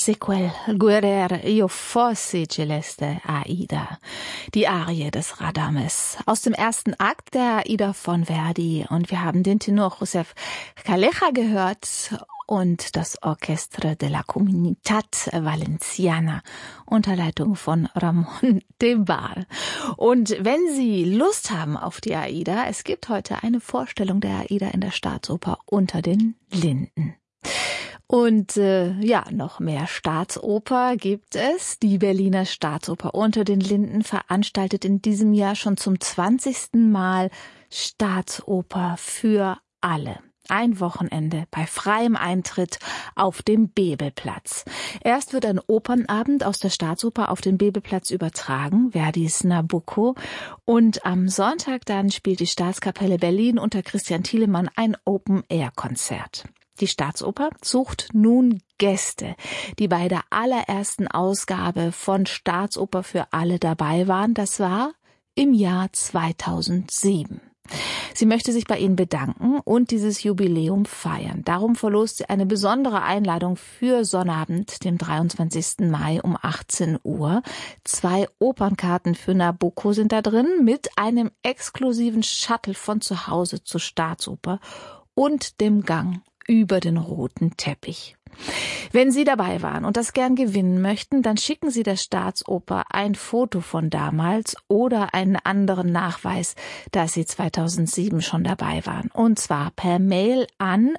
Se quel guerrer io fossi celeste Aida, die Arie des Radames aus dem ersten Akt der Aida von Verdi. Und wir haben den Tenor Josef Calleja gehört und das Orchestre de la Comunitat Valenciana unter Leitung von Ramon de Bar. Und wenn Sie Lust haben auf die Aida, es gibt heute eine Vorstellung der Aida in der Staatsoper Unter den Linden. Und noch mehr Staatsoper gibt es. Die Berliner Staatsoper Unter den Linden veranstaltet in diesem Jahr schon zum 20. Mal Staatsoper für alle. Ein Wochenende bei freiem Eintritt auf dem Bebelplatz. Erst wird ein Opernabend aus der Staatsoper auf den Bebelplatz übertragen, Verdis Nabucco. Und am Sonntag dann spielt die Staatskapelle Berlin unter Christian Thielemann ein Open-Air-Konzert. Die Staatsoper sucht nun Gäste, die bei der allerersten Ausgabe von Staatsoper für alle dabei waren. Das war im Jahr 2007. Sie möchte sich bei Ihnen bedanken und dieses Jubiläum feiern. Darum verlost sie eine besondere Einladung für Sonnabend, dem 23. Mai um 18 Uhr. 2 Opernkarten für Nabucco sind da drin mit einem exklusiven Shuttle von zu Hause zur Staatsoper und dem Gang über den roten Teppich. Wenn Sie dabei waren und das gern gewinnen möchten, dann schicken Sie der Staatsoper ein Foto von damals oder einen anderen Nachweis, dass Sie 2007 schon dabei waren. Und zwar per Mail an